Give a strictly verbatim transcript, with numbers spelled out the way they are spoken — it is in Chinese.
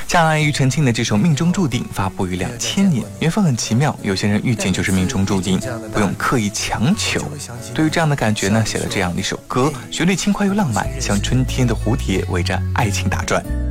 江爱庾澄庆的这首《命中注定》发布于两千年，缘分很奇妙，有些人遇见就是命中注定，不用刻意强求。对于这样的感觉呢，写了这样的一首歌，旋律轻快又浪漫，像春天的蝴蝶围着爱情打转。